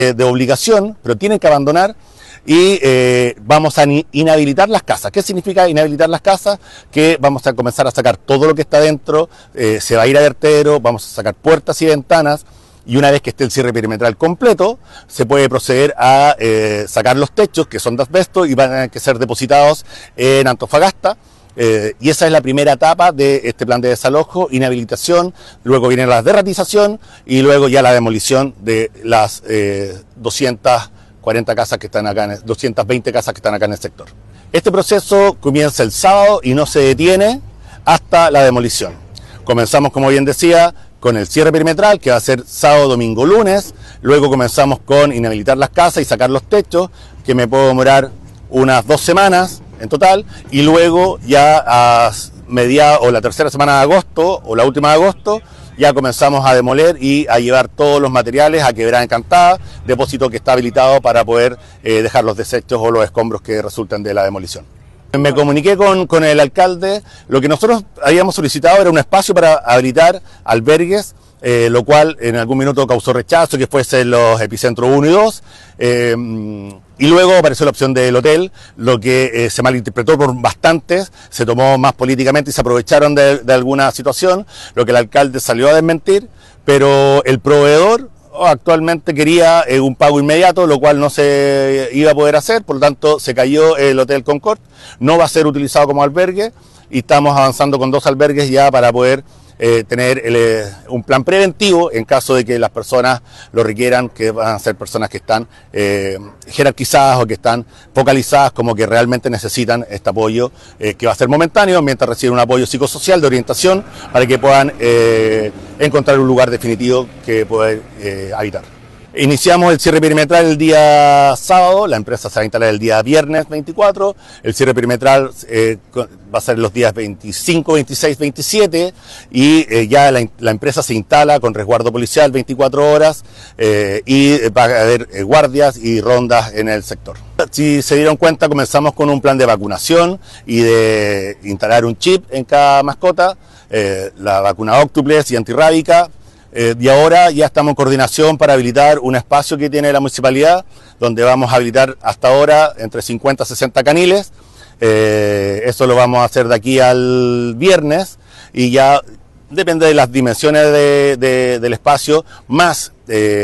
de obligación, pero tienen que abandonar. Y vamos a inhabilitar las casas. ¿Qué significa inhabilitar las casas? Que vamos a comenzar a sacar todo lo que está dentro, se va a ir a vertedero, vamos a sacar puertas y ventanas, y una vez que esté el cierre perimetral completo, se puede proceder a sacar los techos, que son de asbesto, y van a tener que ser depositados en Antofagasta. Y esa es la primera etapa de este plan de desalojo, inhabilitación, luego viene la derratización y luego ya la demolición de las 240 casas que están acá, 220 casas que están acá en el sector. Este proceso comienza el sábado y no se detiene hasta la demolición. Comenzamos, como bien decía, con el cierre perimetral, que va a ser sábado, domingo, lunes. Luego comenzamos con inhabilitar las casas y sacar los techos, que me puedo demorar unas 2 semanas en total. Y luego ya a mediados o la tercera semana de agosto o la última de agosto, ya comenzamos a demoler y a llevar todos los materiales a Quebrada Encantada, depósito que está habilitado para poder dejar los desechos o los escombros que resulten de la demolición. Me comuniqué con el alcalde. Lo que nosotros habíamos solicitado era un espacio para habilitar albergues, lo cual en algún minuto causó rechazo, que fuesen los epicentros 1 y 2. Y luego apareció la opción del hotel, lo que se malinterpretó por bastantes, se tomó más políticamente y se aprovecharon de alguna situación, lo que el alcalde salió a desmentir, pero el proveedor actualmente quería un pago inmediato, lo cual no se iba a poder hacer, por lo tanto se cayó el Hotel Concord, no va a ser utilizado como albergue y estamos avanzando con 2 albergues ya para poder tener un plan preventivo en caso de que las personas lo requieran, que van a ser personas que están jerarquizadas o que están focalizadas como que realmente necesitan este apoyo, que va a ser momentáneo, mientras reciben un apoyo psicosocial de orientación para que puedan encontrar un lugar definitivo que poder habitar. Iniciamos el cierre perimetral el día sábado, la empresa se va a instalar el día viernes 24, el cierre perimetral va a ser los días 25, 26, 27 y ya la empresa se instala con resguardo policial 24 horas y va a haber guardias y rondas en el sector. Si se dieron cuenta, comenzamos con un plan de vacunación y de instalar un chip en cada mascota, la vacuna óctuplex y antirrábica. Y ahora ya estamos en coordinación para habilitar un espacio que tiene la municipalidad, donde vamos a habilitar hasta ahora entre 50 y 60 caniles. Eso lo vamos a hacer de aquí al viernes y ya depende de las dimensiones del espacio, más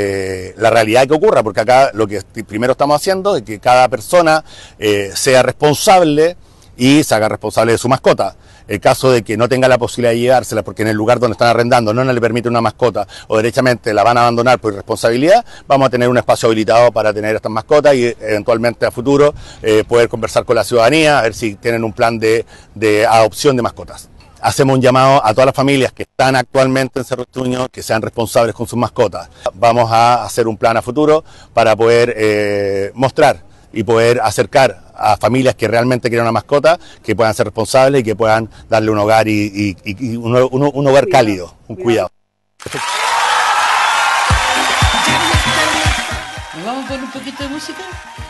la realidad que ocurra, porque acá lo que primero estamos haciendo es que cada persona sea responsable y se haga responsable de su mascota. El caso de que no tenga la posibilidad de llevársela porque en el lugar donde están arrendando no le permite una mascota o derechamente la van a abandonar por irresponsabilidad, vamos a tener un espacio habilitado para tener estas mascotas y eventualmente a futuro poder conversar con la ciudadanía, a ver si tienen un plan de adopción de mascotas. Hacemos un llamado a todas las familias que están actualmente en Cerro Ortuño que sean responsables con sus mascotas. Vamos a hacer un plan a futuro para poder mostrar y poder acercar a familias que realmente quieren una mascota, que puedan ser responsables y que puedan darle un hogar y un hogar cálido, un cuidado. ¿Nos vamos con un poquito de música?